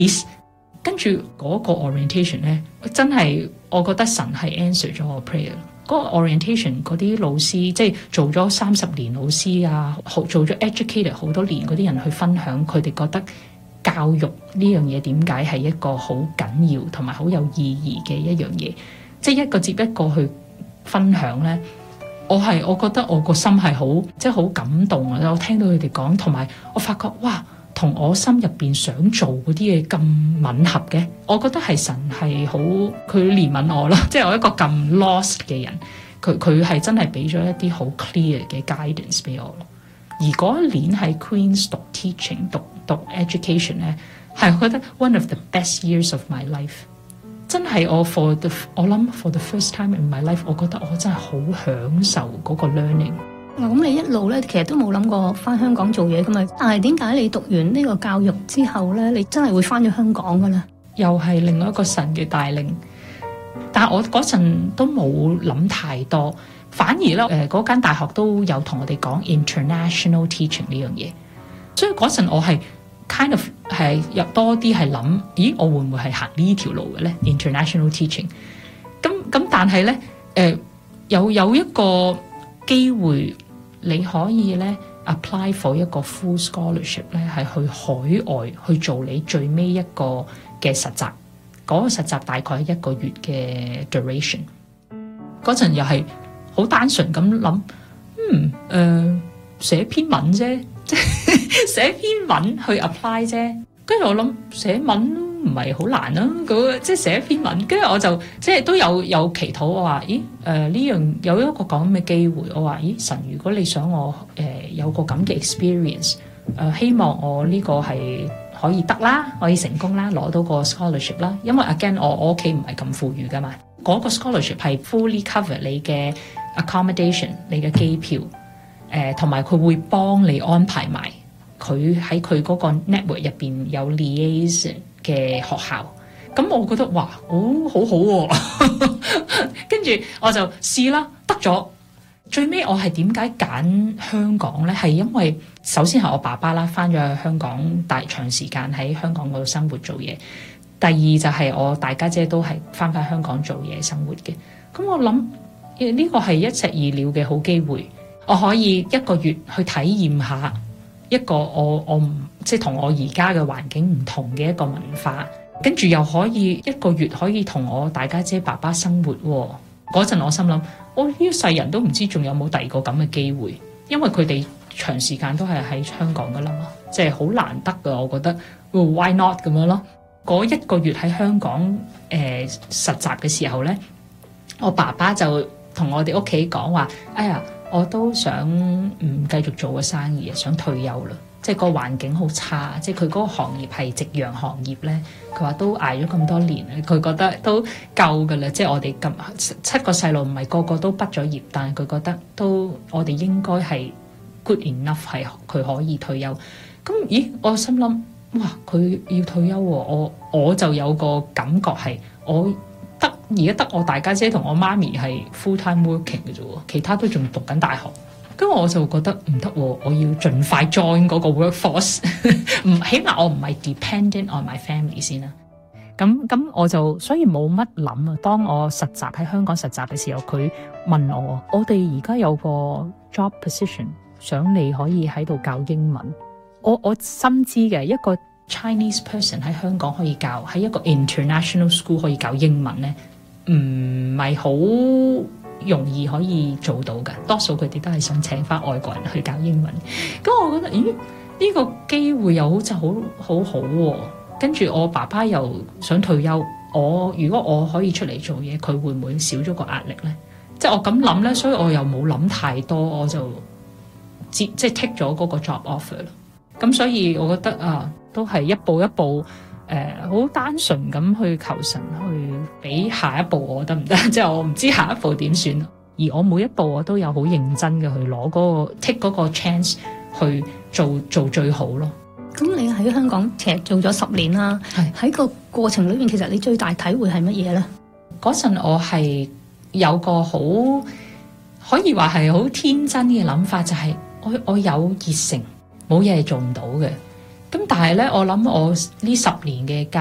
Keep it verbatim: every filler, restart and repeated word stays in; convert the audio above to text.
peace。跟住嗰個 orientation 咧，真係我覺得神係 answer 咗我 prayer。嗰個 orientation 嗰啲老師，即係做咗三十年老師啊，做咗 educator 好多年嗰啲人去分享，佢哋覺得教育呢樣嘢點解係一個好緊要同埋好有意義嘅一樣嘢，即係一個接一個去分享咧。我係我覺得我個心係好即係好感動啊！我聽到佢哋講，同埋我發覺哇，同我心入邊想做嗰啲嘢咁吻合嘅，我覺得係神係好佢憐憫我咯，即係我一個咁 lost 嘅人，佢佢係真係俾咗一啲好 clear 嘅 guidance 俾我咯。而嗰一年喺 Queen's 讀 teaching 讀讀 education 咧，係我覺得 one of the best years of my life。真係我 for the 我諗 for the first time in my life， 我覺得我真係好享受嗰個 learning。 咁你一路咧，其實都冇諗過翻香港做嘢噶嘛？但係點解你讀完呢個教育之後咧，你真係會翻咗香港噶咧？ 又係另外一個神嘅帶領，但係我嗰陣都冇諗太多，反而咧誒嗰間大學都有同我哋講 international teaching 呢樣嘢，所以嗰陣我係 kind of 係有多啲係諗，咦我會唔會係行呢條路嘅咧 international teaching？ 咁咁但係咧誒有有一個機會你可以咧 apply for 一個 full scholarship 咧，係去海外去做你最尾一個嘅實習，嗰、那個實習大概係一個月嘅 duration。嗰陣又係好單純咁諗，嗯誒寫、呃、篇文啫，即係寫篇文去 apply 啫。跟住我諗寫文唔係好難啊，嗰即係寫一篇文。跟住我就即係都有有祈禱，我話咦誒呢樣有一個咁嘅機會，我話咦神，如果你想我誒、呃、有個咁嘅 experience，誒、呃、希望我呢個係可以得啦，可以成功啦，攞到個 scholarship 啦。因為 again 我我屋企唔係咁富裕噶嘛，嗰、那個 scholarship 係 fully cover 你嘅 accommodation， 你嘅機票誒，同埋佢會幫你安排埋。佢喺佢嗰個 network 入邊有 liaison 嘅學校，咁我覺得哇，哦、好好好、啊、喎！跟住我就試啦，得咗。最尾我係點解揀香港咧？係因為首先係我爸爸啦，返咗去香港大長時間喺香港嗰度生活做嘢。第二就係我大家姐都係返返香港做嘢生活嘅。咁我諗呢個係一石二鳥嘅好機會，我可以一個月去體驗下。一個我我唔即係同我而家嘅環境唔同嘅一個文化，跟住又可以一個月可以同我大家姐爸爸生活喎。嗰陣我心諗，我呢世人都唔知仲有冇第二個咁嘅機會，因為佢哋長時間都係喺香港噶啦嘛，即係好難得噶。我覺得、哦、why not 咁樣咯。嗰一個月喺香港誒、呃、實習嘅時候咧，我爸爸就同我哋屋企講話，哎呀〜我都想唔繼續做個生意啊，想退休啦。即係個環境好差，即係佢嗰個行業係夕陽行業咧。佢話都捱咗咁多年，佢覺得都夠㗎啦。即係我哋咁七個細路唔係個個都畢咗業，但係佢覺得都我哋應該係 good enough 係佢可以退休。咁咦，我心諗哇，佢要退休喎，我我就有個感覺係我。得而家得我大家姐同我媽咪係 full time working 嘅啫喎，其他都仲讀緊大學。咁我就覺得唔得喎，我要盡快 join 嗰個 workforce， 唔起碼我唔係 dependent on my family 先啦。咁咁我就所以冇乜諗啊。當我實習喺香港實習嘅時候，佢問我：我哋而家有個 job position， 想你可以喺度教英文。我我深知嘅一個。Chinese person 喺香港可以教，喺一個 international school 可以教英文咧，唔係好容易可以做到嘅。多數佢哋都係想請翻外國人去教英文。咁我覺得，咦？呢個機會又好似好好好喎。跟住我爸爸又想退休，我如果我可以出嚟做嘢，佢會唔會少咗個壓力咧？即係我咁諗咧，所以我又冇諗太多，我就接即係 take 咗嗰個 job offer 咯。咁所以我覺得啊，都係一步一步誒，好、呃、單純咁去求神去俾下一步我得唔得？即係我唔知下一步點算。而我每一步我都有好認真嘅去攞嗰、嗰個 take 嗰個 chance 去做做最好咯。 咁你喺香港其實做咗十年啦，喺個過程裏面，其實你最大體會係乜嘢咧？ 嗰陣我係有個好可以話係好天真嘅諗法，就係、係、我我有熱誠。冇嘢係做唔到嘅， 咁但係咧，我諗我呢十年嘅教